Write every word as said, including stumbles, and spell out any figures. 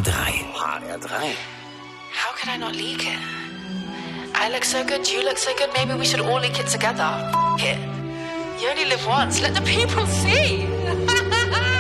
drei. H R drei. How could I not leak it? I look so good, you look so good, maybe we should all leak it together. F it. You only live once, let the people see.